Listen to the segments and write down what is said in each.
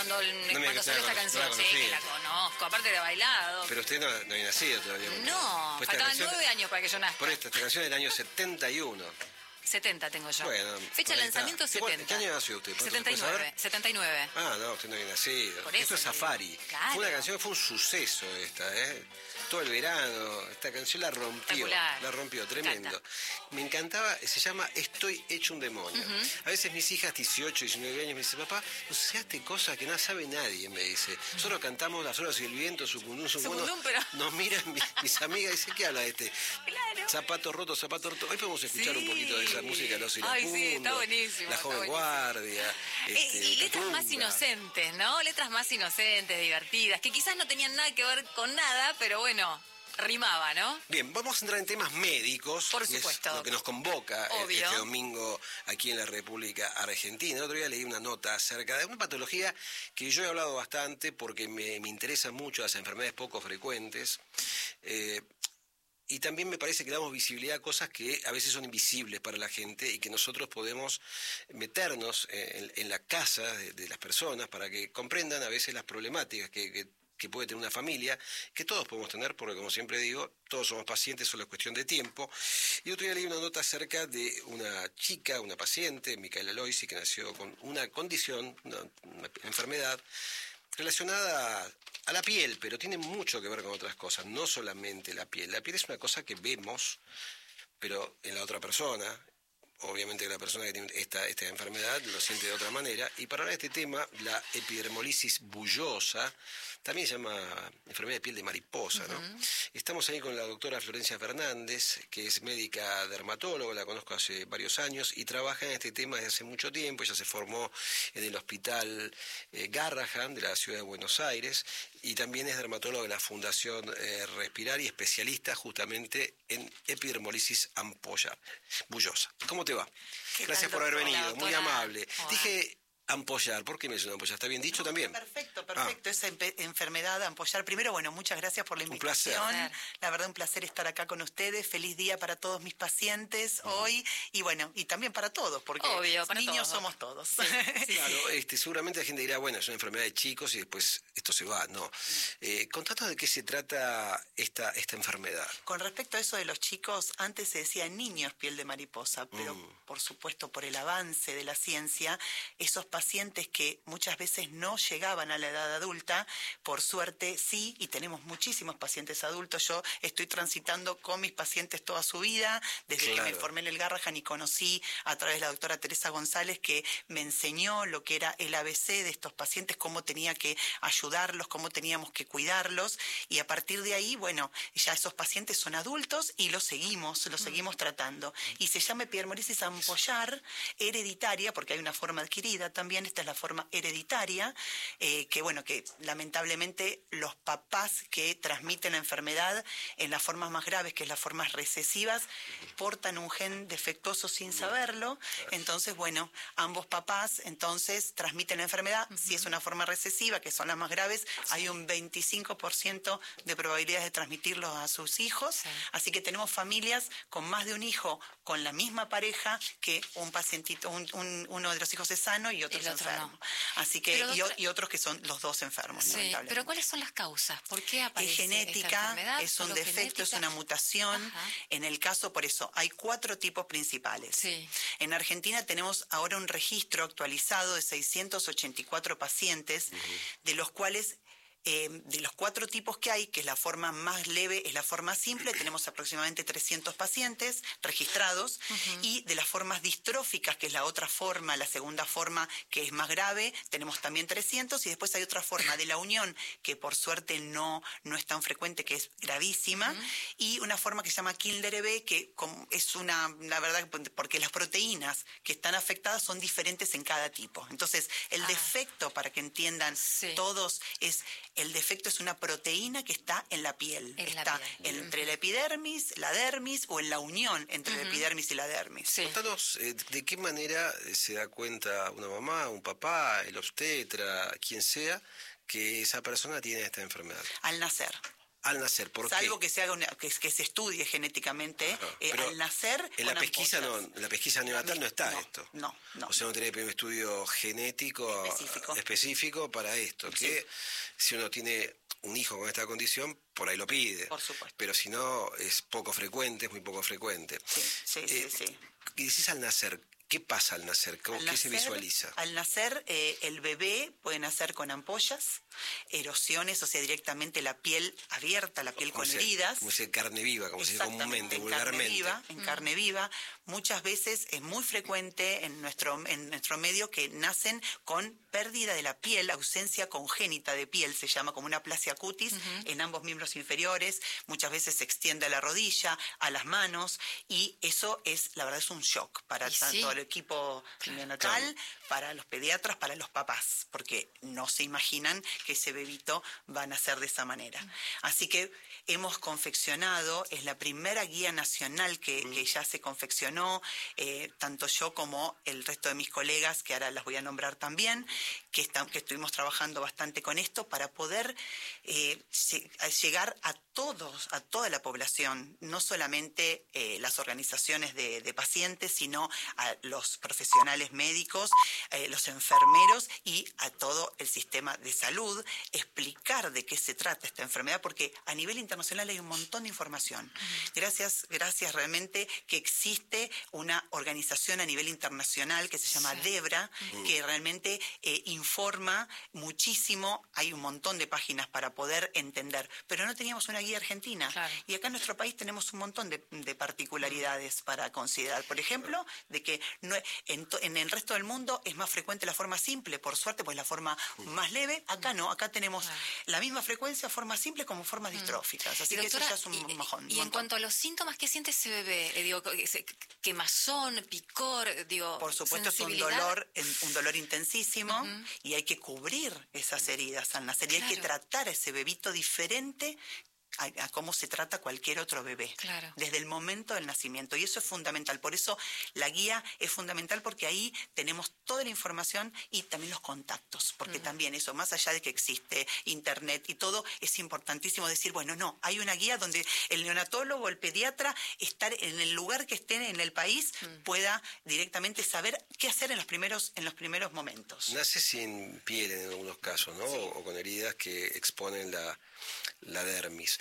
cuando salió esta canción. Sí, que la conozco, aparte de bailado. Pero usted no había nacido todavía. No, pues faltaban 9 años para que yo nazca. Por esta canción es del año 71. 70 tengo yo. Bueno, fecha de lanzamiento 70. ¿Qué año nació usted? 79. Ah, no, usted no había nacido. Por Esto eso es Safari. Claro. Fue una canción, fue un suceso esta, ¿eh? Todo el verano, esta canción la rompió. La rompió, tremendo. Me encantaba, se llama Estoy hecho un demonio. A veces mis hijas, 18, 19 años, me dicen, papá, no seaste cosas que no sabe nadie, me dice. Solo cantamos Las horas y el viento, Sucundún, pero... Nos miran mis amigas y dicen, ¿qué habla de este? Claro. Zapato roto, zapato roto. Hoy podemos escuchar un poquito de esa música, Los Iracundos, sí, está buenísimo. La Joven Guardia. Y letras más inocentes, ¿no? Letras más inocentes, divertidas, que quizás no tenían nada que ver con nada, pero bueno, rimaba, ¿no? Bien, vamos a entrar en temas médicos. Por supuesto. Es lo que nos convoca este domingo aquí en la República Argentina. El otro día leí una nota acerca de una patología que yo he hablado bastante porque me interesa mucho, las enfermedades poco frecuentes. Y también me parece que damos visibilidad a cosas que a veces son invisibles para la gente y que nosotros podemos meternos en la casa de las personas para que comprendan a veces las problemáticas que puede tener una familia, que todos podemos tener, porque como siempre digo, todos somos pacientes, solo es cuestión de tiempo. Y otro día leí una nota acerca de una chica, una paciente, Micaela Loisi, que nació con una condición, una enfermedad relacionada a la piel, pero tiene mucho que ver con otras cosas, no solamente la piel. La piel es una cosa que vemos, pero en la otra persona, obviamente la persona que tiene esta enfermedad lo siente de otra manera. Y para hablar de este tema, la epidermolisis bullosa, también se llama enfermedad de piel de mariposa, ¿no? Estamos ahí con la doctora Florencia Fernández, que es médica dermatóloga, la conozco hace varios años y trabaja en este tema desde hace mucho tiempo. Ella se formó en el hospital Garrahan de la ciudad de Buenos Aires y también es dermatóloga de la Fundación Respirar y especialista justamente en epidermolisis bullosa. ¿Cómo te va? Gracias por haber venido, muy amable. Dije ampollar, ¿por qué me suena ampollar? ¿Está bien dicho también? Perfecto. Esa enfermedad de ampollar. Primero, bueno, muchas gracias por la invitación. Un placer. La verdad, un placer estar acá con ustedes. Feliz día para todos mis pacientes hoy. Y bueno, y también para todos, porque niños somos todos. Sí. Claro, seguramente la gente dirá, bueno, es una enfermedad de chicos y después esto se va. No. Contanos de qué se trata esta enfermedad. Con respecto a eso de los chicos, antes se decía niños piel de mariposa, pero por supuesto por el avance de la ciencia, esos pacientes que muchas veces no llegaban a la edad adulta, por suerte sí, y tenemos muchísimos pacientes adultos. Yo estoy transitando con mis pacientes toda su vida, desde que me formé en el Garrahan y conocí a través de la doctora Teresa González, que me enseñó lo que era el ABC de estos pacientes, cómo tenía que ayudarlos, cómo teníamos que cuidarlos, y a partir de ahí, bueno, ya esos pacientes son adultos y los seguimos tratando. Y se llama epidermolisis ampollar hereditaria, porque hay una forma adquirida también, esta es la forma hereditaria, que lamentablemente los papás que transmiten la enfermedad en las formas más graves, que es las formas recesivas, portan un gen defectuoso sin saberlo. Entonces, bueno, ambos papás entonces transmiten la enfermedad. Si es una forma recesiva, que son las más graves, hay un 25% de probabilidades de transmitirlo a sus hijos. Así que tenemos familias con más de un hijo con la misma pareja, que un pacientito, uno de los hijos es sano y otro es enfermo. No. Así que, y otros que son los dos enfermos. Sí, pero ¿cuáles son las causas? ¿Por qué aparece es genética, esta enfermedad? Es un defecto, es una mutación. En el caso, por eso, hay 4 tipos principales. Sí. En Argentina tenemos ahora un registro actualizado de 684 pacientes, de los cuales... de los 4 tipos que hay, que es la forma más leve, es la forma simple, tenemos aproximadamente 300 pacientes registrados, y de las formas distróficas, que es la otra forma, la segunda forma, que es más grave, tenemos también 300, y después hay otra forma de la unión, que por suerte no es tan frecuente, que es gravísima, y una forma que se llama Kindler-B, que es la verdad, porque las proteínas que están afectadas son diferentes en cada tipo. Entonces, el defecto, para que entiendan todos, el defecto es una proteína que está en la piel. Está entre la epidermis, la dermis, o en la unión entre la epidermis y la dermis. Contanos de qué manera se da cuenta una mamá, un papá, el obstetra, quien sea, que esa persona tiene esta enfermedad. Al nacer. Al nacer, ¿por qué? Salvo que se haga que se estudie genéticamente, al nacer. En la pesquisa neonatal no está esto. No. O sea, no tiene un estudio genético específico para esto. Que si uno tiene un hijo con esta condición, por ahí lo pide. Por supuesto. Pero si no, es poco frecuente, es muy poco frecuente. Sí. Y decís al nacer, ¿qué pasa al nacer? ¿Qué se visualiza? Al nacer, el bebé puede nacer con ampollas, erosiones, o sea, directamente la piel abierta, la piel con heridas. Como si carne viva, como se dice comúnmente, vulgarmente. En carne viva. Muchas veces es muy frecuente en nuestro medio que nacen con pérdida de la piel, ausencia congénita de piel, se llama como una aplasia cutis en ambos miembros inferiores. Muchas veces se extiende a la rodilla, a las manos, y eso la verdad es un shock para todo el equipo neonatal, para los pediatras, para los papás, porque no se imaginan que ese bebito va a nacer de esa manera. Así que hemos confeccionado, es la primera guía nacional que ya se confeccionó, tanto yo como el resto de mis colegas, que ahora las voy a nombrar también, que estuvimos trabajando bastante con esto para poder llegar a toda la población, no solamente las organizaciones de pacientes, sino a los profesionales médicos, los enfermeros y a todo el sistema de salud, explicar de qué se trata esta enfermedad, porque a nivel internacional hay un montón de información. Gracias realmente que existe una organización a nivel internacional que se llama DEBRA, que realmente informa muchísimo, hay un montón de páginas para poder entender, pero no teníamos una guía argentina. Claro. Y acá en nuestro país tenemos un montón de particularidades para considerar. Por ejemplo, de que en el resto del mundo es más frecuente la forma simple, por suerte, pues la forma más leve. Acá no, acá tenemos la misma frecuencia, formas simples como formas distróficas. Así que doctora, eso ya es un mojón. Y en cuanto a los síntomas, ¿qué siente ese bebé? Quemazón, picor, por supuesto es un dolor intensísimo y hay que cubrir esas heridas al nacer y hay que tratar a ese bebito diferente a cómo se trata cualquier otro bebé, desde el momento del nacimiento, y eso es fundamental. Por eso la guía es fundamental, porque ahí tenemos toda la información y también los contactos, porque también eso, más allá de que existe internet y todo, es importantísimo decir, bueno, no, hay una guía donde el neonatólogo, el pediatra, estar en el lugar que esté en el país, pueda directamente saber qué hacer en los primeros momentos. Nace sin piel en algunos casos, ¿no? O con heridas que exponen la dermis.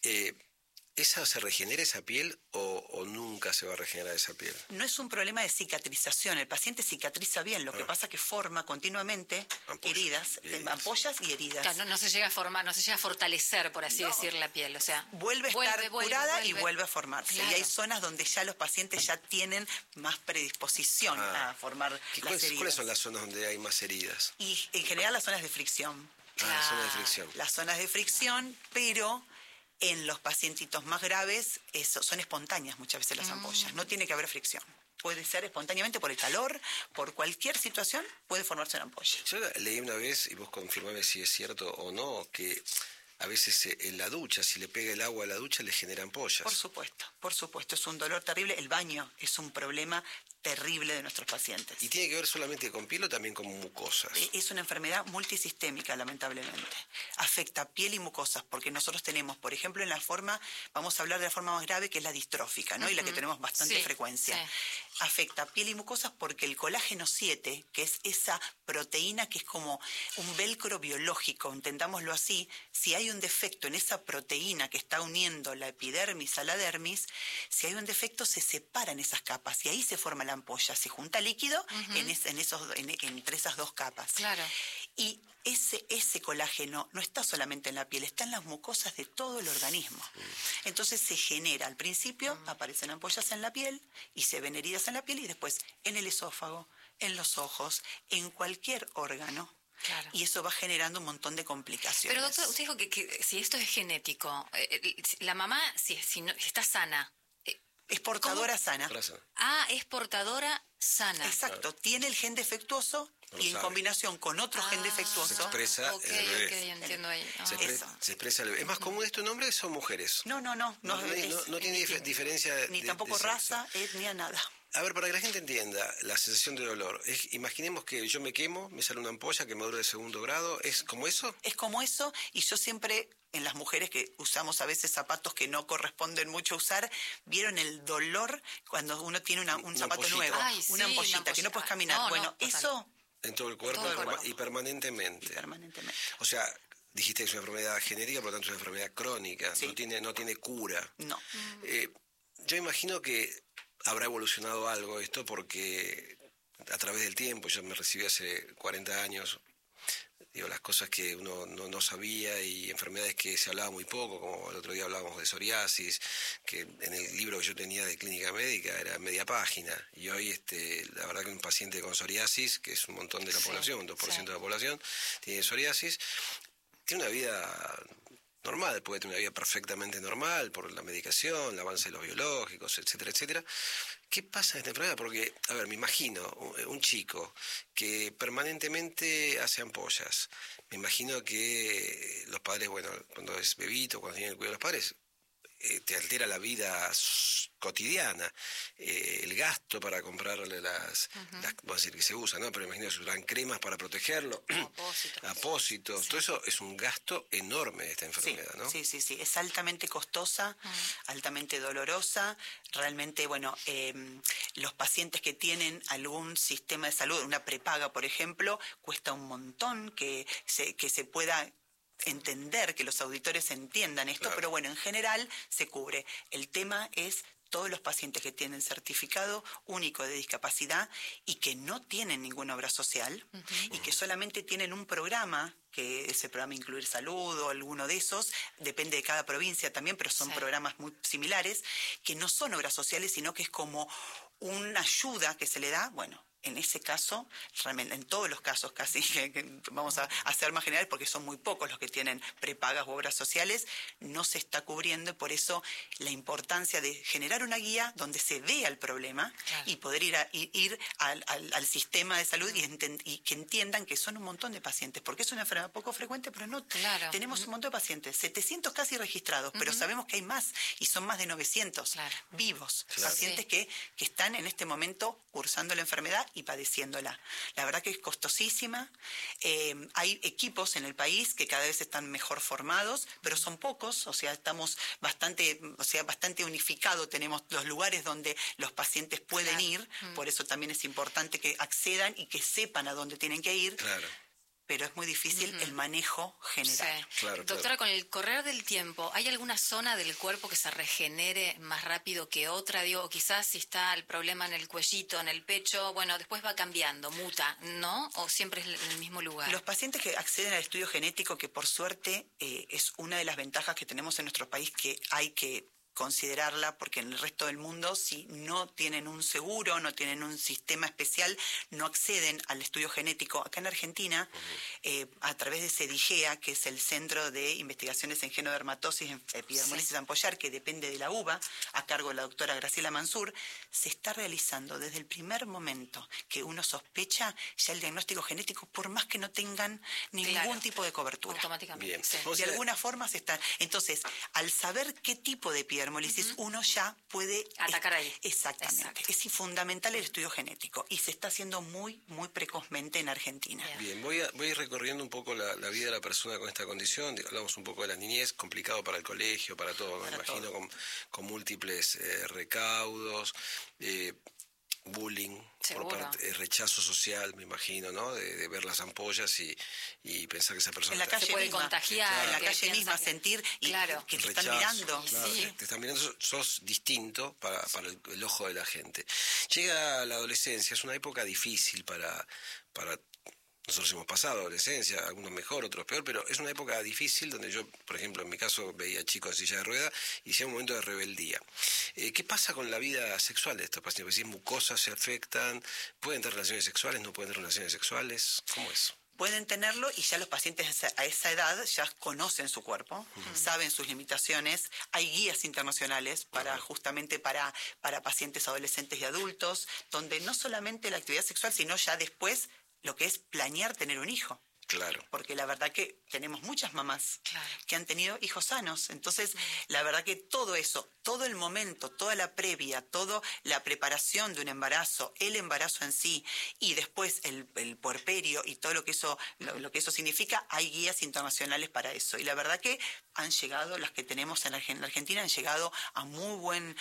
¿Esa se regenera esa piel o nunca se va a regenerar esa piel? No es un problema de cicatrización, el paciente cicatriza bien, lo que pasa es que forma continuamente heridas, ampollas y heridas. Claro, no se llega a formar, no se llega a fortalecer, por así decir, la piel, o sea... Vuelve a estar curada y vuelve a formarse. Claro. Y hay zonas donde ya los pacientes ya tienen más predisposición a formar las heridas. ¿Cuáles son las zonas donde hay más heridas? Y en general las zonas de fricción. Las zonas de fricción. Las zonas de fricción, pero en los pacientitos más graves son espontáneas muchas veces las ampollas. No tiene que haber fricción. Puede ser espontáneamente por el calor, por cualquier situación, puede formarse una ampolla. Yo leí una vez, y vos confirmame si es cierto o no, que a veces en la ducha, si le pega el agua a la ducha, le genera ampollas. Por supuesto, es un dolor terrible. El baño es un problema terrible de nuestros pacientes. ¿Y tiene que ver solamente con piel o también con mucosas? Es una enfermedad multisistémica, lamentablemente. Afecta piel y mucosas, porque nosotros tenemos, por ejemplo, vamos a hablar de la forma más grave, que es la distrófica, ¿no? Y la que tenemos bastante frecuencia. Afecta piel y mucosas porque el colágeno 7, que es esa proteína que es como un velcro biológico, entendámoslo así, si hay un defecto en esa proteína que está uniendo la epidermis a la dermis, si hay un defecto se separan esas capas y ahí se forma la ampolla, se junta líquido entre esas dos capas. Claro. Y ese colágeno no está solamente en la piel, está en las mucosas de todo el organismo. Entonces se genera, al principio aparecen ampollas en la piel y se ven heridas en la piel y después en el esófago, en los ojos, en cualquier órgano. Claro. Y eso va generando un montón de complicaciones. Pero doctor, usted dijo que si esto es genético, la mamá, si está sana... Es portadora sana. Es portadora sana. Exacto, tiene el gen defectuoso y en combinación con otro gen defectuoso... Se expresa el bebé. Entiendo ahí. Se expresa el bebé. ¿Es más común esto en hombres o mujeres? No tiene diferencia ni tampoco raza, etnia, nada. A ver, para que la gente entienda la sensación de dolor, imaginemos que yo me quemo, me sale una ampolla, quemadura de 2º grado, ¿es como eso? Es como eso, y yo siempre en las mujeres que usamos a veces zapatos que no corresponden mucho usar, ¿vieron el dolor cuando uno tiene un zapato nuevo? Ay, sí, una ampollita que no puedes caminar. No, bueno, eso... En todo el cuerpo, y permanentemente. O sea, dijiste que es una enfermedad genética, por lo tanto es una enfermedad crónica, sí. no tiene cura. No. Yo imagino que habrá evolucionado algo esto porque a través del tiempo, yo me recibí hace 40 años, digo, las cosas que uno no sabía y enfermedades que se hablaba muy poco, como el otro día hablábamos de psoriasis, que en el libro que yo tenía de clínica médica era media página, y hoy la verdad que un paciente con psoriasis, que es un montón de la población, un 2% de la población, tiene psoriasis, tiene una vida normal, puede tener una vida perfectamente normal por la medicación, el avance de los biológicos, etcétera, etcétera. ¿Qué pasa en esta enfermedad? Porque, a ver, me imagino un chico que permanentemente hace ampollas. Me imagino que los padres, bueno, cuando es bebito, cuando tienen el cuidado de los padres, te altera la vida cotidiana, el gasto para comprarle las voy a decir que se usa, ¿no? Pero imagino que se usan cremas para protegerlo, apósitos, sí. Todo eso es un gasto enorme de esta enfermedad, sí, ¿no? Sí, es altamente costosa, altamente dolorosa, realmente, bueno, los pacientes que tienen algún sistema de salud, una prepaga, por ejemplo, cuesta un montón que se pueda entender, que los auditores entiendan esto, claro. Pero bueno, en general se cubre. El tema es todos los pacientes que tienen certificado único de discapacidad y que no tienen ninguna obra social y que solamente tienen un programa, que ese programa Incluir Salud o alguno de esos, depende de cada provincia también, pero son programas muy similares, que no son obras sociales, sino que es como una ayuda que se le da, bueno, en ese caso, realmente, en todos los casos casi, que vamos a hacer más general porque son muy pocos los que tienen prepagas u obras sociales, no se está cubriendo, y por eso la importancia de generar una guía donde se vea el problema, claro. Y poder ir al sistema de salud y que entiendan que son un montón de pacientes, porque es una enfermedad poco frecuente, pero no, claro. Tenemos un montón de pacientes, 700 casi registrados, pero sabemos que hay más, y son más de 900 claro. Vivos, claro. Pacientes que están en este momento cursando la enfermedad y padeciéndola. La verdad que es costosísima. Hay equipos en el país que cada vez están mejor formados, pero son pocos, o sea, estamos bastante unificados, tenemos los lugares donde los pacientes pueden claro. Ir, por eso también es importante que accedan y que sepan a dónde tienen que ir. Claro. Pero es muy difícil el manejo general. Sí. Claro, doctora, con el correr del tiempo, ¿hay alguna zona del cuerpo que se regenere más rápido que otra? Digo, quizás si está el problema en el cuellito, en el pecho, bueno, después va cambiando, muta, ¿no? ¿O siempre es en el mismo lugar? Los pacientes que acceden al estudio genético, que por suerte es una de las ventajas que tenemos en nuestro país, que hay que considerarla, porque en el resto del mundo, si no tienen un seguro, no tienen un sistema especial, no acceden al estudio genético. Acá en Argentina, a través de CEDIGEA, que es el Centro de Investigaciones en Genodermatosis, Epidermolisis Ampollar, que depende de la UBA, a cargo de la doctora Graciela Mansur, se está realizando desde el primer momento que uno sospecha ya el diagnóstico genético, por más que no tengan ningún tipo de cobertura. Automáticamente. Bien. Sí. De alguna forma se está. Entonces, al saber qué tipo de epidermolisis, uno ya puede atacar ahí. Exactamente. Exacto. Es fundamental el estudio genético y se está haciendo muy, muy precozmente en Argentina. Bien, voy a ir recorriendo un poco la vida de la persona con esta condición. Hablamos un poco de la niñez, complicado para el colegio, para todo, me imagino, con múltiples recaudos. Bullying, por parte, rechazo social, me imagino, ¿no? De ver las ampollas y pensar que esa persona en la calle se puede misma, contagiar, claro. En la calle misma sentir y claro. Que te están mirando. Claro, sí. Te están mirando, sos distinto para el ojo de la gente. Llega la adolescencia, es una época difícil para nosotros hemos pasado adolescencia, algunos mejor, otros peor, pero es una época difícil donde yo, por ejemplo, en mi caso veía chicos en silla de ruedas y sea un momento de rebeldía. ¿Qué pasa con la vida sexual de estos pacientes? Si mucosas se afectan, ¿pueden tener relaciones sexuales? ¿No pueden tener relaciones sexuales? ¿Cómo es? Pueden tenerlo y ya los pacientes a esa edad ya conocen su cuerpo, saben sus limitaciones. Hay guías internacionales justamente para pacientes adolescentes y adultos, donde no solamente la actividad sexual, sino ya después lo que es planear tener un hijo. Claro. Porque la verdad que tenemos muchas mamás que han tenido hijos sanos. Entonces, la verdad que todo eso, todo el momento, toda la previa, toda la preparación de un embarazo, el embarazo en sí, y después el puerperio y todo lo que eso significa, hay guías internacionales para eso. Y la verdad que han llegado, las que tenemos en la Argentina, han llegado a muy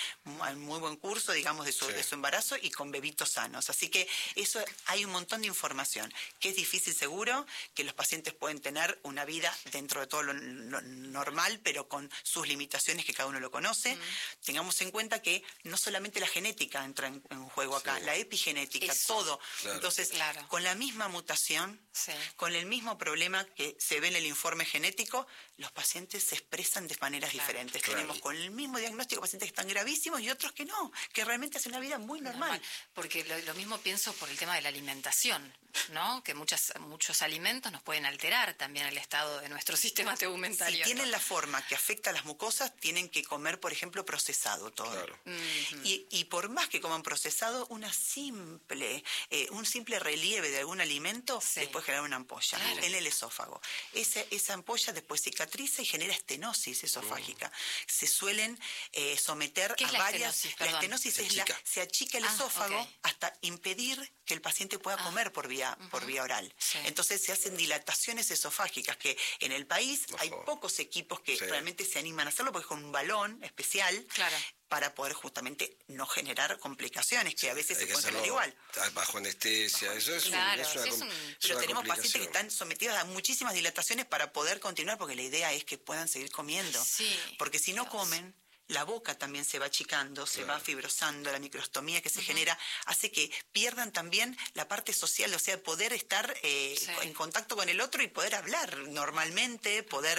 buen curso, digamos, de su embarazo y con bebitos sanos. Así que eso, hay un montón de información, que es difícil seguro, que los pacientes pueden tener una vida dentro de todo lo normal, pero con sus limitaciones que cada uno lo conoce. Tengamos en cuenta que no solamente la genética entra en juego acá, la epigenética, todo. Claro. Entonces, con la misma mutación, con el mismo problema que se ve en el informe genético, los pacientes se expresan de maneras diferentes. Tenemos con el mismo diagnóstico pacientes que están gravísimos y otros que no, que realmente hacen una vida muy normal. Porque lo mismo pienso por el tema de la alimentación, ¿no? Que muchos alimentos nos pueden alterar también el estado de nuestro sistema tegumentario. Si tienen la forma que afecta a las mucosas, tienen que comer, por ejemplo, procesado todo. Claro. Y por más que coman procesado, un simple relieve de algún alimento les puede generar una ampolla en el esófago. Esa ampolla después cicatriza y genera estenosis esofágica. Se suelen someter a varias... La estenosis se achica el esófago hasta impedir que el paciente pueda comer por vía oral. Entonces se hacen dilataciones esofágicas, que en el país hay pocos equipos que realmente se animan a hacerlo, porque es con un balón especial para poder justamente no generar complicaciones, que a veces se pueden generar igual. Bajo anestesia, eso es pero tenemos pacientes que están sometidos a muchísimas dilataciones para poder continuar, porque la idea es que puedan seguir comiendo. Porque si no comen, la boca también se va achicando, se va fibrosando, la microstomía que se genera hace que pierdan también la parte social, o sea, poder estar en contacto con el otro y poder hablar normalmente, poder...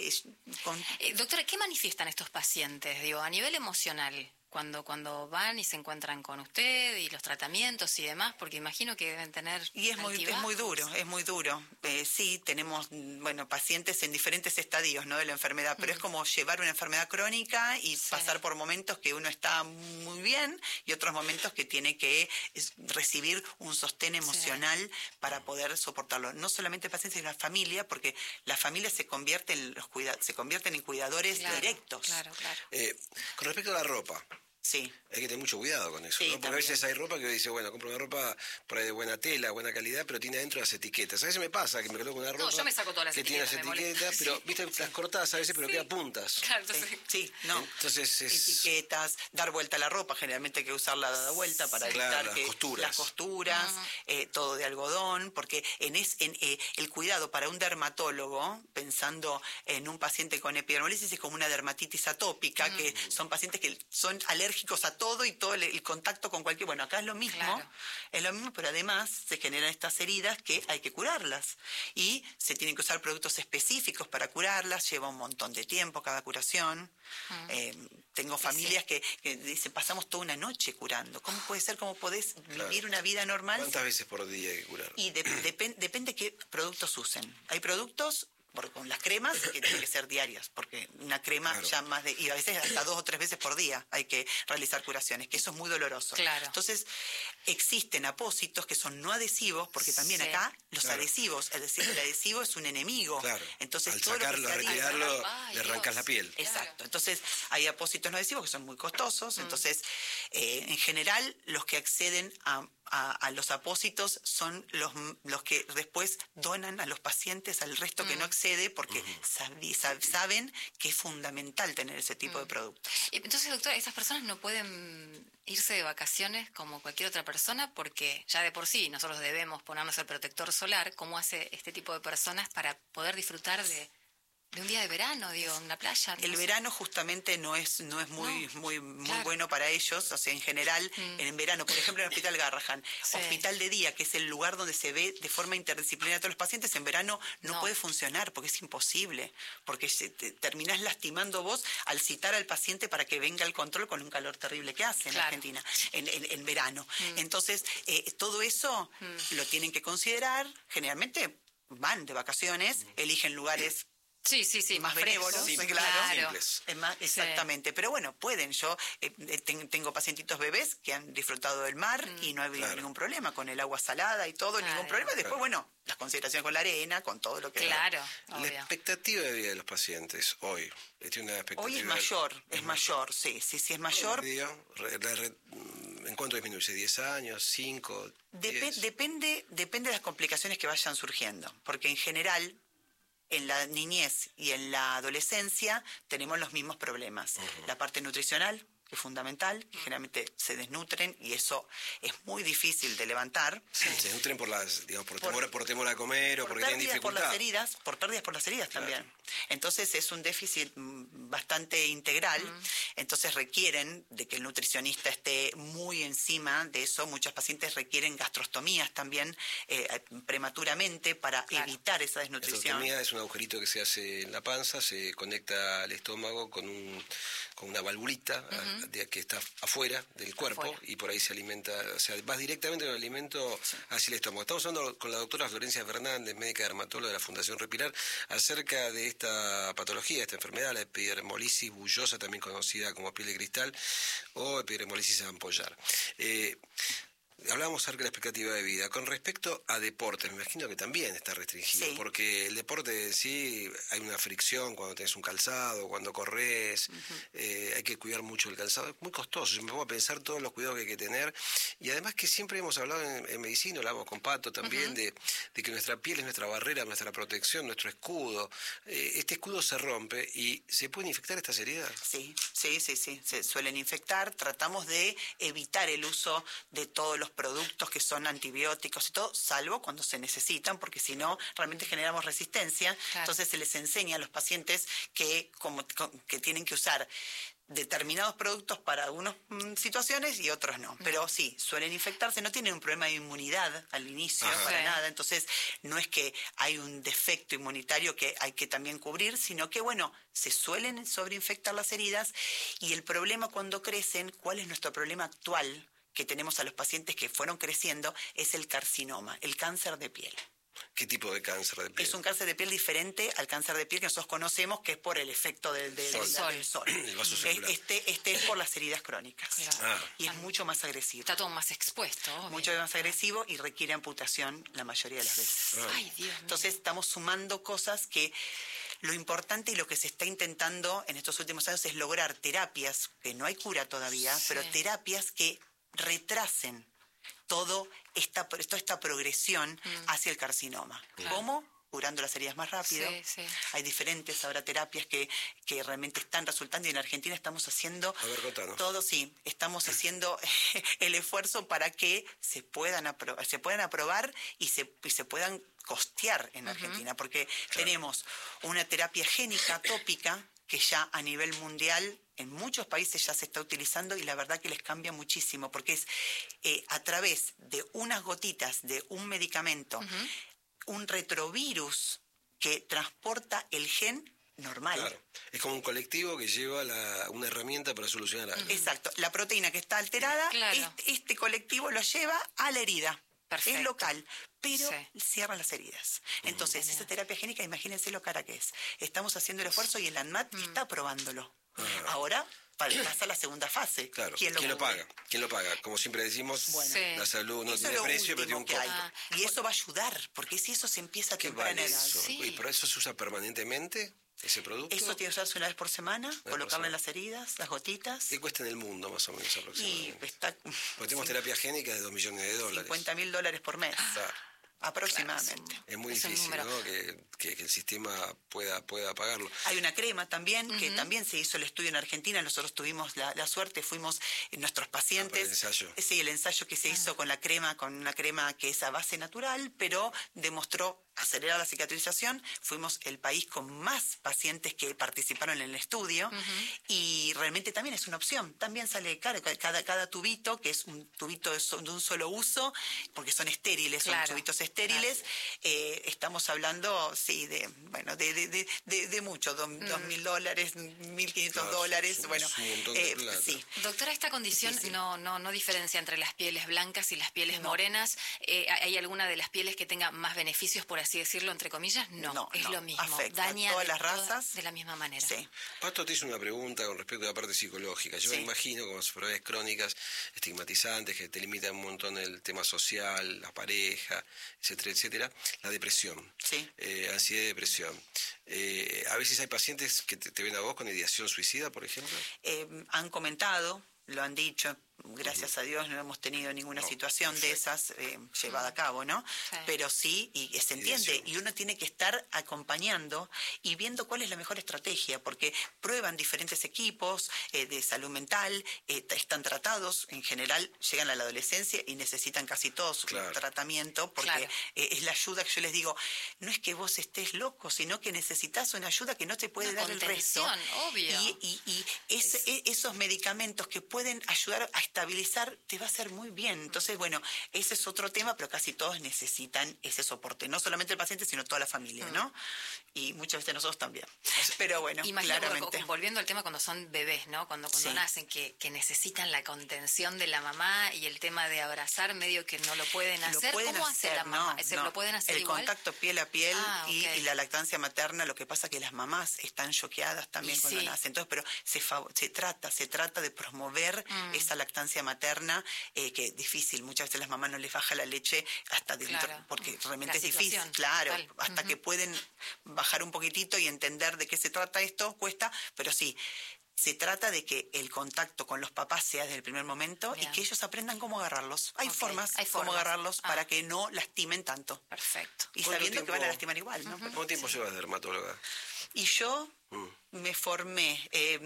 Doctora, ¿qué manifiestan estos pacientes, digo, a nivel emocional? Cuando van y se encuentran con usted y los tratamientos y demás, porque imagino que deben tener y es muy duro. Sí, tenemos pacientes en diferentes estadios, ¿no?, de la enfermedad, pero es como llevar una enfermedad crónica y pasar por momentos que uno está muy bien y otros momentos que tiene que recibir un sostén emocional para poder soportarlo. No solamente el paciente, sino la familia, porque la familia se convierten en cuidadores directos. Con respecto a la ropa, hay que tener mucho cuidado con eso, ¿no? Porque a veces hay ropa que dice, compro una ropa por ahí de buena tela, buena calidad, pero tiene adentro las etiquetas. A veces me pasa que me coloco una ropa yo me saco todas las que tiene las etiquetas, pero viste, las cortadas a veces, pero queda puntas. Claro, entonces... Entonces etiquetas, dar vuelta a la ropa, generalmente hay que usarla dada vuelta para evitar las costuras, todo de algodón, porque el cuidado para un dermatólogo, pensando en un paciente con epidermolisis, es como una dermatitis atópica, que son pacientes que son alérgicos a todo y todo el contacto con cualquier... Bueno, acá es lo mismo, pero además se generan estas heridas que hay que curarlas. Y se tienen que usar productos específicos para curarlas, lleva un montón de tiempo cada curación. Tengo familias que dicen, pasamos toda una noche curando. ¿Cómo puede ser? ¿Cómo podés vivir una vida normal? ¿Cuántas veces por día hay que curar? Y depende qué productos usen. Hay productos... con las cremas que tienen que ser diarias, porque una crema y a veces hasta 2 o 3 veces por día hay que realizar curaciones, que eso es muy doloroso. Entonces, existen apósitos que son no adhesivos, porque también acá los adhesivos, es decir, el adhesivo es un enemigo. Entonces, al sacarlo, retirarlo, le arrancas la piel. Exacto. Entonces, hay apósitos no adhesivos que son muy costosos. Entonces, en general, los que acceden a los apósitos son los que después donan a los pacientes, al resto que no accede, porque saben que es fundamental tener ese tipo de productos. Entonces, doctora, esas personas no pueden irse de vacaciones como cualquier otra persona, porque ya de por sí nosotros debemos ponernos el protector solar. ¿Cómo hace este tipo de personas para poder disfrutar de un día de verano, en la playa? El verano justamente no es muy bueno para ellos, o sea, en general, en verano, por ejemplo, en el Hospital Garrahan, hospital de día, que es el lugar donde se ve de forma interdisciplinaria a todos los pacientes, en verano no puede funcionar, porque es imposible, porque terminás lastimando vos al citar al paciente para que venga al control con un calor terrible que hace en Argentina, en verano. Entonces, todo eso lo tienen que considerar. Generalmente van de vacaciones, eligen lugares más benévolos, claro. Es más, exactamente. Pero bueno, pueden. Yo tengo pacientitos bebés que han disfrutado del mar y no ha habido ningún problema con el agua salada y todo, ningún problema. Después, bueno, las consideraciones con la arena, con todo lo que... Claro, la expectativa de vida de los pacientes hoy. ¿Tiene una expectativa? Hoy es mayor, sí, es mayor. ¿En cuánto disminuye? ¿10 años? ¿5? Depende de las complicaciones que vayan surgiendo, porque en general en la niñez y en la adolescencia tenemos los mismos problemas. La parte nutricional, que es fundamental, que generalmente se desnutren y eso es muy difícil de levantar. Sí, se desnutren por temor a comer o porque tienen dificultad. Por pérdidas por las heridas también. Entonces es un déficit bastante integral, entonces requieren de que el nutricionista esté muy encima de eso. Muchos pacientes requieren gastrostomías también prematuramente para evitar esa desnutrición. La gastrostomía es un agujerito que se hace en la panza, se conecta al estómago con una valvulita que está afuera del cuerpo y por ahí se alimenta, o sea, vas directamente con el alimento hacia el estómago. Estamos hablando con la doctora Florencia Fernández, médica dermatóloga de la Fundación Respirar, acerca de esta patología, esta enfermedad, la epidermolisis bullosa, también conocida como piel de cristal o epidermolisis ampollar. Hablábamos acerca de la expectativa de vida. Con respecto a deportes, me imagino que también está restringido, porque el deporte en sí hay una fricción cuando tenés un calzado, cuando corres, hay que cuidar mucho el calzado, es muy costoso. Yo me pongo a pensar todos los cuidados que hay que tener, y además que siempre hemos hablado en medicina, hablamos con Pato también, de que nuestra piel es nuestra barrera, nuestra protección, nuestro escudo. Este escudo se rompe y ¿se pueden infectar estas heridas? Sí, se suelen infectar. Tratamos de evitar el uso de todos los productos que son antibióticos y todo, salvo cuando se necesitan, porque si no, realmente generamos resistencia. Claro. Entonces se les enseña a los pacientes que tienen que usar determinados productos para algunas situaciones y otros no. Pero sí, suelen infectarse, no tienen un problema de inmunidad al inicio, para nada. Entonces, no es que hay un defecto inmunitario que hay que también cubrir, sino que, bueno, se suelen sobreinfectar las heridas. Y el problema cuando crecen, ¿cuál es nuestro problema actual que tenemos a los pacientes que fueron creciendo? Es el carcinoma, el cáncer de piel. ¿Qué tipo de cáncer de piel? Es un cáncer de piel diferente al cáncer de piel que nosotros conocemos, que es por el efecto del sol. El vaso celular. Este es por las heridas crónicas. Claro. Y es mucho más agresivo. Está todo más expuesto. Obvio. Mucho más agresivo y requiere amputación la mayoría de las veces. Ay, Dios mío. Entonces estamos sumando cosas que... Lo importante y lo que se está intentando en estos últimos años es lograr terapias, que no hay cura todavía, pero terapias que retrasen toda esta progresión hacia el carcinoma. Claro. ¿Cómo? Curando las heridas más rápido. Hay diferentes ahora terapias que realmente están resultando y en Argentina estamos haciendo estamos haciendo el esfuerzo para que se puedan aprobar y se puedan costear en Argentina, porque tenemos una terapia génica tópica que ya a nivel mundial en muchos países ya se está utilizando y la verdad que les cambia muchísimo, porque es a través de unas gotitas de un medicamento, un retrovirus que transporta el gen normal. Claro, es como un colectivo que lleva una herramienta para solucionar algo. Exacto, la proteína que está alterada, este colectivo lo lleva a la herida. Perfecto. Es local, pero cierra las heridas. Entonces, esa terapia génica, imagínense lo cara que es. Estamos haciendo el esfuerzo y el ANMAT está aprobándolo. Ahora pasa la segunda fase. Claro. ¿Quién lo paga? ¿Quién lo paga? Como siempre decimos, la salud no tiene precio, pero tiene un costo. Y eso va a ayudar, porque si eso se empieza a temprana edad. ¿Y por eso se usa permanentemente ese producto? Eso tiene que usarse una vez por semana, colocarlo en las heridas, las gotitas. ¿Qué cuesta en el mundo más o menos aproximadamente? Porque tenemos terapia génica de $2 millones. $50.000 por mes. Claro. Aproximadamente. Es muy difícil, ¿no? Que el sistema pueda pagarlo. Hay una crema también, que también se hizo el estudio en Argentina. Nosotros tuvimos la suerte, fuimos nuestros pacientes. El ensayo. Sí, el ensayo que se hizo con una crema que es a base natural, pero demostró acelerar la cicatrización. Fuimos el país con más pacientes que participaron en el estudio y realmente también es una opción. También sale caro cada tubito, que es un tubito de un solo uso, porque son estériles, son tubitos estériles. Estamos hablando, de mucho, $2.000, $1.500. Bueno, un montón de plata. Sí. Doctora, esta condición no diferencia entre las pieles blancas y las pieles morenas. ¿Hay alguna de las pieles que tenga más beneficios, por así así decirlo, entre comillas, no, es lo mismo. Afecta daña todas las razas de la misma manera. Sí. Pato te hizo una pregunta con respecto a la parte psicológica. Yo me imagino como enfermedades crónicas estigmatizantes que te limitan un montón el tema social, la pareja, etcétera, etcétera, la depresión, ansiedad y depresión. A veces hay pacientes que te ven a vos con ideación suicida, por ejemplo. Han comentado, lo han dicho. Gracias a Dios no hemos tenido ninguna situación de esas llevada a cabo, ¿no? Sí. Pero sí, y se entiende, y uno tiene que estar acompañando y viendo cuál es la mejor estrategia, porque prueban diferentes equipos de salud mental, están tratados, en general llegan a la adolescencia y necesitan casi todos un tratamiento, porque es la ayuda que yo les digo, no es que vos estés loco, sino que necesitas una ayuda que no te puede dar el resto. Obvio. Y esos medicamentos que pueden ayudar a estabilizar te va a hacer muy bien. Entonces, bueno, ese es otro tema, pero casi todos necesitan ese soporte. No solamente el paciente, sino toda la familia, ¿no? Y muchas veces nosotros también. Pero bueno, claramente. Volviendo al tema cuando son bebés, ¿no? Cuando nacen, que necesitan la contención de la mamá y el tema de abrazar, medio que no lo pueden hacer. ¿Cómo hace la mamá? ¿Lo pueden hacer igual? El contacto piel a piel y la lactancia materna, lo que pasa es que las mamás están choqueadas también cuando nacen. Entonces, pero se trata de promover esa lactancia materna, que es difícil. Muchas veces las mamás no les baja la leche hasta dentro, porque realmente es difícil. Claro, hasta que pueden bajar un poquitito y entender de qué se trata esto, cuesta, pero sí. Se trata de que el contacto con los papás sea desde el primer momento y que ellos aprendan cómo agarrarlos. Hay formas cómo agarrarlos para que no lastimen tanto. Perfecto. Y sabiendo que van a lastimar igual, ¿no? ¿Cuánto tiempo llevas de dermatóloga? Y yo me formé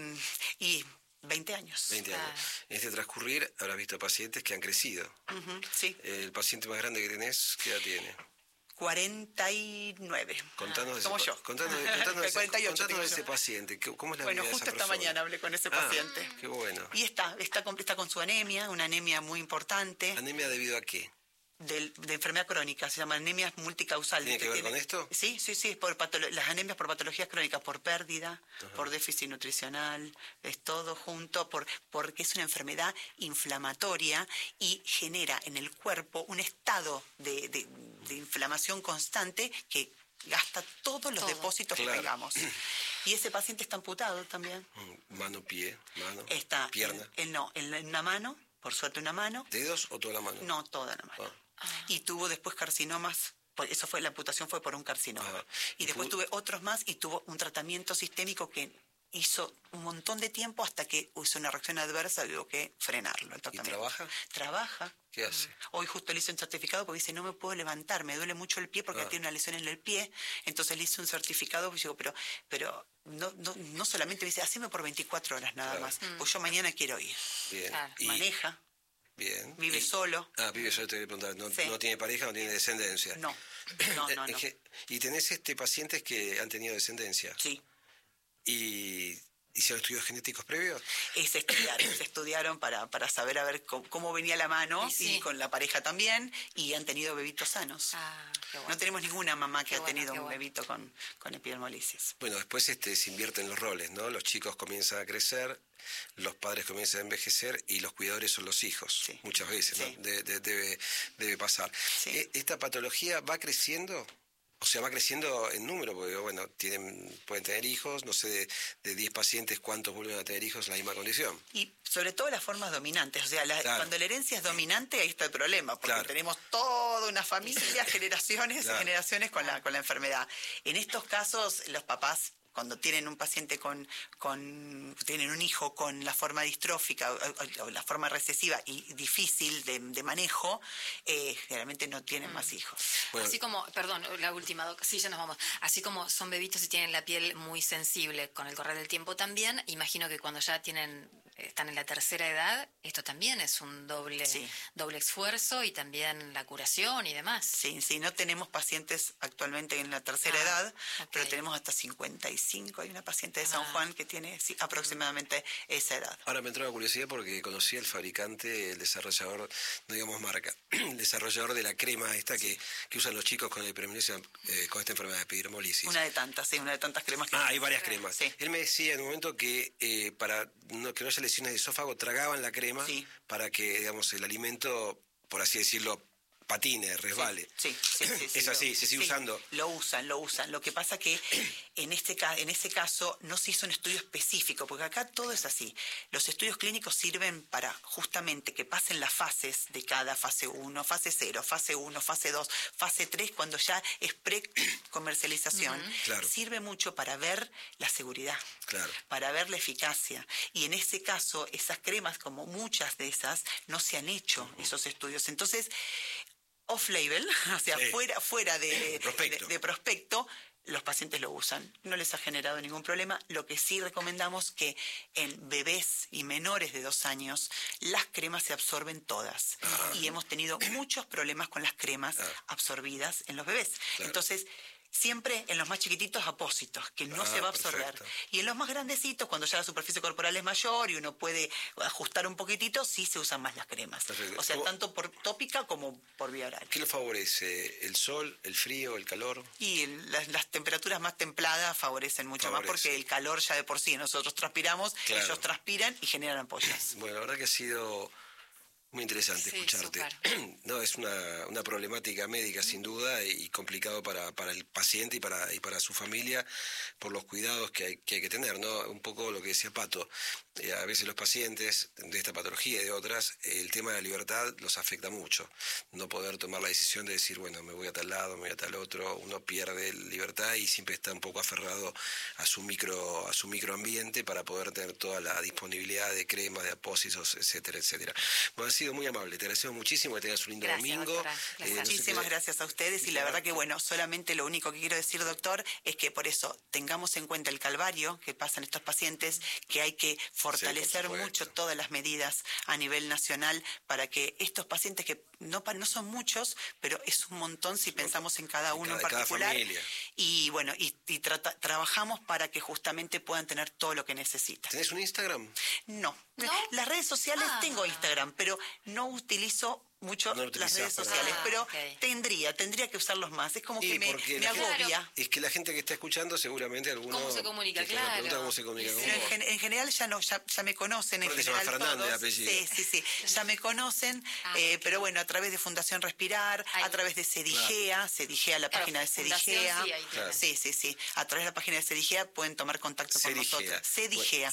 20 años. 20 años. En este transcurrir habrás visto pacientes que han crecido. Sí. El paciente más grande que tenés, ¿qué edad tiene? 49. Contanos de como yo. Contanos de ese paciente. ¿Cómo es la vida de esa persona? Bueno, justo esta mañana hablé con ese paciente. Qué bueno. Y está con su anemia, una anemia muy importante. ¿Anemia debido a qué? De enfermedad crónica, se llama anemia multicausal. ¿Tiene que ver con esto? Sí, las anemias por patologías crónicas, por pérdida, por déficit nutricional, es todo junto, porque es una enfermedad inflamatoria y genera en el cuerpo un estado de inflamación constante que gasta todos los depósitos que tengamos. Y ese paciente está amputado también. Mano, pie, pierna. En una mano, por suerte una mano. ¿Dedos o toda la mano? No, toda la mano. Y tuvo después carcinomas, la amputación fue por un carcinoma. Y después tuve otros más y tuvo un tratamiento sistémico que hizo un montón de tiempo hasta que hizo una reacción adversa y hubo que frenarlo. El tratamiento. ¿Y trabaja? Trabaja. ¿Qué hace? Hoy justo le hice un certificado porque dice, no me puedo levantar, me duele mucho el pie porque tiene una lesión en el pie. Entonces le hice un certificado y digo, pero no solamente me dice, haceme por 24 horas nada más, pues yo mañana quiero ir. Bien. Maneja. Bien. Vive solo. Vive solo, te voy a preguntar. No tiene pareja, no tiene descendencia. No. ¿Y tenés pacientes que han tenido descendencia? Sí. ¿Y hicieron estudios genéticos previos? Se estudiaron para saber a ver cómo venía la mano y con la pareja también, y han tenido bebitos sanos. Qué bueno. No tenemos ninguna mamá que ha tenido un bebito con epidermolisis. Bueno, después se invierten los roles, ¿no? Los chicos comienzan a crecer, los padres comienzan a envejecer y los cuidadores son los hijos, muchas veces, ¿no? Debe pasar. Sí. ¿Esta patología va creciendo? O sea, va creciendo en número, porque bueno, pueden tener hijos, no sé, de 10 pacientes, ¿cuántos vuelven a tener hijos en la misma condición? Y sobre todo las formas dominantes, o sea, cuando la herencia es dominante, ahí está el problema, porque tenemos toda una familia, generaciones con la enfermedad. En estos casos, los papás, cuando tienen un paciente tienen un hijo con la forma distrófica o la forma recesiva y difícil de manejo, generalmente no tienen más hijos. Bueno. Así como, perdón, la última, sí, ya nos vamos. Así como son bebitos y tienen la piel muy sensible con el correr del tiempo también, imagino que cuando ya están en la tercera edad, esto también es un doble esfuerzo y también la curación y demás. Sí, no tenemos pacientes actualmente en la tercera edad, pero tenemos hasta 55. Hay una paciente de San Juan que tiene aproximadamente esa edad. Ahora me entró la curiosidad porque conocí al fabricante, el desarrollador, no digamos marca, el desarrollador de la crema esta que usan los chicos con con esta enfermedad de epidermolisis. Una de tantas cremas que hay varias cremas. Sí. Él me decía en un momento que para que no haya lesiones de esófago tragaban la crema para que, digamos, el alimento, por así decirlo, patine, resbale. Sí. Es así, se sigue usando. Lo usan. Lo que pasa que en ese caso no se hizo un estudio específico, porque acá todo es así. Los estudios clínicos sirven para justamente que pasen las fases de cada fase 1, fase 0, fase 1, fase 2, fase 3, cuando ya es pre-comercialización. Claro. Sirve mucho para ver la seguridad, claro, para ver la eficacia. Y en ese caso, esas cremas, como muchas de esas, no se han hecho esos estudios. Entonces, off-label, o sea, fuera de prospecto, los pacientes lo usan. No les ha generado ningún problema. Lo que sí recomendamos que en bebés y menores de 2 años las cremas se absorben todas. Y hemos tenido muchos problemas con las cremas absorbidas en los bebés. Claro. Entonces, siempre en los más chiquititos apósitos, que no se va a absorber. Perfecto. Y en los más grandecitos, cuando ya la superficie corporal es mayor y uno puede ajustar un poquitito, sí se usan más las cremas. Perfecto. O sea, tanto por tópica como por vía oral. ¿Qué lo favorece? ¿El sol, el frío, el calor? Y las temperaturas más templadas favorecen mucho más, porque el calor ya de por sí, nosotros transpiramos, claro, ellos transpiran y generan ampollas. Bueno, la verdad que ha sido muy interesante escucharte. No, es una problemática médica sin duda y complicado para el paciente y para su familia por los cuidados que hay que tener, ¿no? Un poco lo que decía Pato, a veces los pacientes de esta patología y de otras, el tema de la libertad los afecta mucho. No poder tomar la decisión de decir, bueno, me voy a tal lado, me voy a tal otro, uno pierde libertad y siempre está un poco aferrado a su microambiente para poder tener toda la disponibilidad de cremas, de apósitos, etcétera, etcétera. Bueno, ha sido muy amable, te agradecemos muchísimo, que tengas un lindo domingo. Muchísimas gracias a ustedes y la verdad que bueno, solamente lo único que quiero decir, doctor, es que por eso tengamos en cuenta el calvario que pasan estos pacientes, que hay que fortalecer mucho todas las medidas a nivel nacional para que estos pacientes, que no son muchos, pero es un montón si pensamos en cada uno en particular, y bueno, y trabajamos para que justamente puedan tener todo lo que necesitan. ¿Tenés un Instagram? No. Las redes sociales tengo Instagram, pero no utilizo mucho las redes sociales, pero tendría que usarlos más. Es como que me agobia. Claro. Es que la gente que está escuchando seguramente algunos... ¿Cómo se comunica? Claro. ¿Cómo se comunica? Pero en general ya me conocen. En general Fernández, todos. Sí. Ya me conocen, pero bueno, a través de Fundación Respirar, a través de CEDIGEA, la página de CEDIGEA. Sí. A través de la página de CEDIGEA pueden tomar contacto con nosotros. CEDIGEA.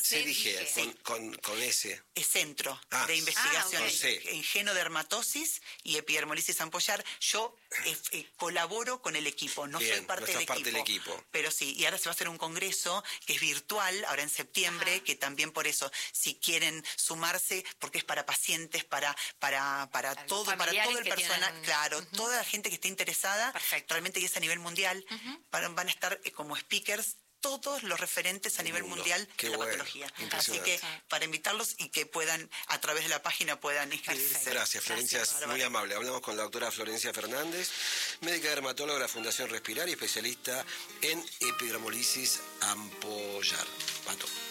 Con S. Es Centro de Investigación en Genodermatosis y Epidermolisis ampollar. Yo colaboro con el equipo, no soy parte del equipo. Pero sí, y ahora se va a hacer un congreso que es virtual, ahora en septiembre, que también por eso, si quieren sumarse, porque es para pacientes, para todo el personal, claro, toda la gente que esté interesada, realmente, y es a nivel mundial, van a estar como speakers todos los referentes a nivel mundial de la patología. Así que para invitarlos y que puedan, a través de la página, puedan inscribirse. Gracias, Florencia, es muy amable. Hablamos con la doctora Florencia Fernández, médica dermatóloga de la Fundación Respirar y especialista en epidermolisis ampollar. Pato.